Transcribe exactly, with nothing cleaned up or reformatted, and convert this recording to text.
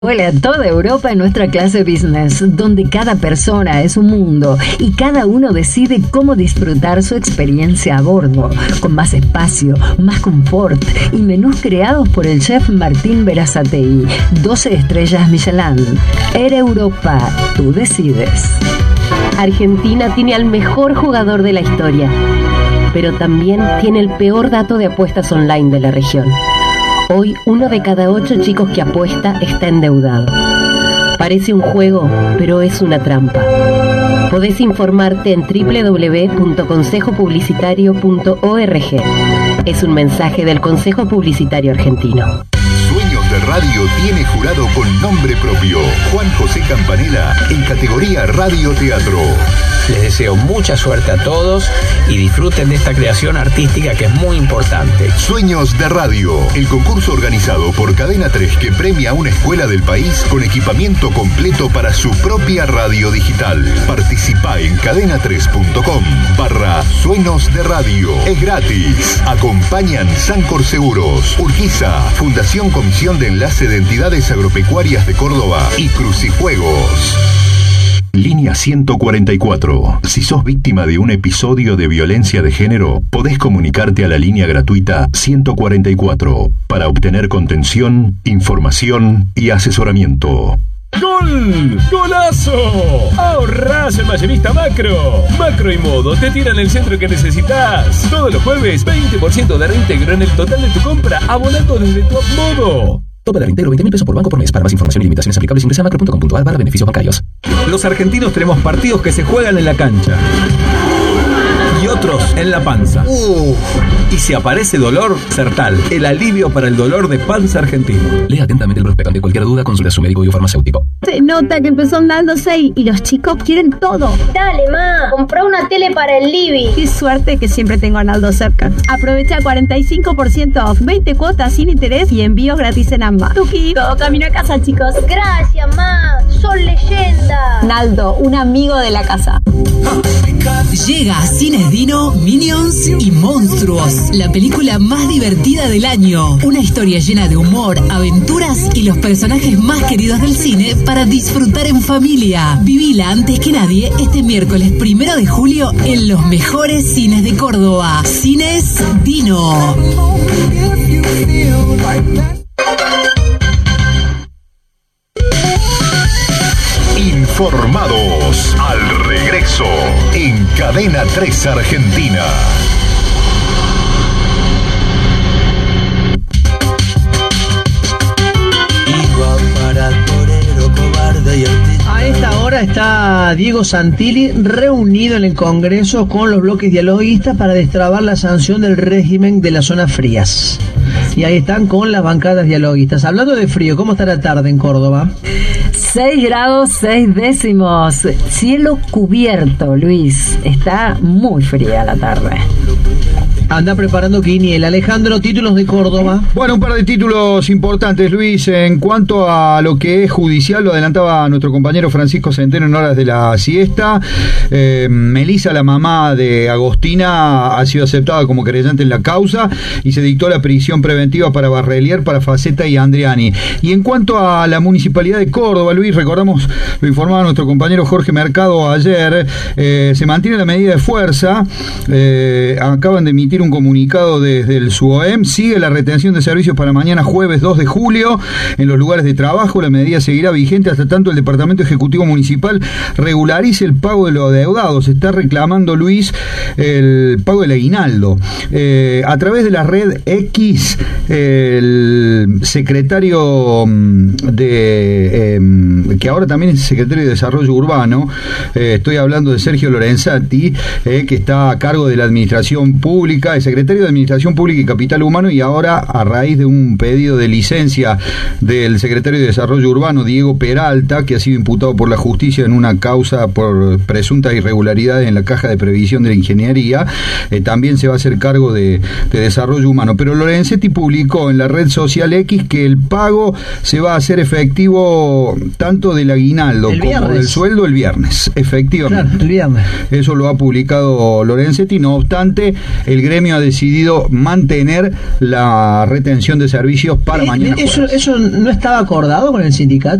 Huele a toda Europa en nuestra clase business, donde cada persona es un mundo y cada uno decide cómo disfrutar su experiencia a bordo, con más espacio, más confort y menús creados por el chef Martín Berazategui, doce estrellas Michelin. Air Europa, tú decides. Argentina tiene al mejor jugador de la historia, pero también tiene el peor dato de apuestas online de la región. Hoy, uno de cada ocho chicos que apuesta está endeudado. Parece un juego, pero es una trampa. Podés informarte en doble u doble u doble u punto consejo publicitario punto org. Es un mensaje del Consejo Publicitario Argentino. Sueños de Radio tiene jurado con nombre propio. Juan José Campanella en categoría Radio Teatro. Les deseo mucha suerte a todos y disfruten de esta creación artística que es muy importante. Sueños de Radio, el concurso organizado por Cadena tres que premia a una escuela del país con equipamiento completo para su propia radio digital. Participa en cadena tres punto com barra Sueños de Radio. Es gratis. Acompañan Sancor Seguros, Urquiza, Fundación Comisión de Enlace de Entidades Agropecuarias de Córdoba y Crucijuegos. Línea ciento cuarenta y cuatro. Si sos víctima de un episodio de violencia de género, podés comunicarte a la línea gratuita ciento cuarenta y cuatro para obtener contención, información y asesoramiento. ¡Gol! ¡Golazo! ¡Ahorrás en Mayorista Macro! Macro y Modo te tiran el centro que necesitas. Todos los jueves, veinte por ciento de reintegro en el total de tu compra, abonando desde tu Modo. Tope de reintegro veinte mil pesos por banco por mes. Para más información y limitaciones aplicables ingresa a macro punto com punto ar barra beneficios bancarios. Los argentinos tenemos partidos que se juegan en la cancha y otros en la panza. Uh. Y si aparece dolor, Sertal, el alivio para el dolor de panza argentino. Lea atentamente el prospecto. Ante cualquier duda, consulte a su médico y o farmacéutico. Se nota que empezó andando seis y los chicos quieren todo. Dale, ma, comprá una tele para el living. Qué suerte que siempre tengo a Naldo cerca. Aprovecha cuarenta y cinco por ciento off, veinte cuotas sin interés y envíos gratis en ambas. Tuki, todo camino a casa, chicos. Gracias, ma, son leyenda. Naldo, un amigo de la casa. Llega a Cines Dino, Minions y Monstruos, la película más divertida del año. Una historia llena de humor, aventuras y los personajes más queridos del cine para disfrutar en familia. Vivila antes que nadie este miércoles primero de julio en los mejores cines de Córdoba. Cines Dino. Informados al regreso en Cadena tres Argentina. A esta hora está Diego Santilli reunido en el Congreso con los bloques dialoguistas para destrabar la sanción del régimen de las zonas frías. Y ahí están con las bancadas dialoguistas. Hablando de frío, ¿cómo está la tarde en Córdoba? seis grados seis décimos. Cielo cubierto, Luis. Está muy fría la tarde. Anda preparando Quiniela. Alejandro, títulos de Córdoba. Bueno, un par de títulos importantes, Luis. En cuanto a lo que es judicial, lo adelantaba nuestro compañero Francisco Centeno en horas de la siesta. Eh, Melisa, la mamá de Agostina, ha sido aceptada como querellante en la causa y se dictó la prisión preventiva para Barrelier, para Faceta y Andriani. Y en cuanto a la Municipalidad de Córdoba, Luis, recordamos, lo informaba nuestro compañero Jorge Mercado ayer, eh, se mantiene la medida de fuerza. Eh, acaban de emitir un comunicado desde el SUOEM. Sigue la retención de servicios para mañana jueves dos de julio en los lugares de trabajo. La medida seguirá vigente hasta tanto el Departamento Ejecutivo Municipal regularice el pago de los adeudados. Se está reclamando, Luis, el pago del aguinaldo. Eh, a través de la red X, el secretario de eh, que ahora también es secretario de Desarrollo Urbano, eh, estoy hablando de Sergio Lorenzati, eh, que está a cargo de la Administración Pública, el secretario de Administración Pública y Capital Humano, y ahora, a raíz de un pedido de licencia del secretario de Desarrollo Urbano, Diego Peralta, que ha sido imputado por la justicia en una causa por presuntas irregularidades en la Caja de Previsión de la Ingeniería, eh, también se va a hacer cargo de, de Desarrollo Humano. Pero Lorenzetti publicó en la red social X que el pago se va a hacer efectivo tanto pago del aguinaldo El como viernes. del sueldo el viernes, efectivamente. Claro, el viernes. Eso lo ha publicado Lorenzetti. No obstante, el gremio ha decidido mantener la retención de servicios para Eh, mañana ¿Eso, jueves. ¿Eso no estaba acordado con el sindicato?